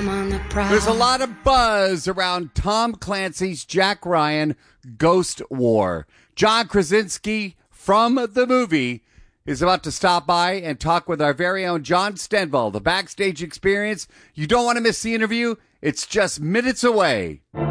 I'm on the prowl. There's a lot of buzz around Tom Clancy's Jack Ryan Ghost War. John Krasinski from the movie is about to stop by and talk with our very own John Stenvall. The backstage experience. You don't want to miss the interview. It's just minutes away.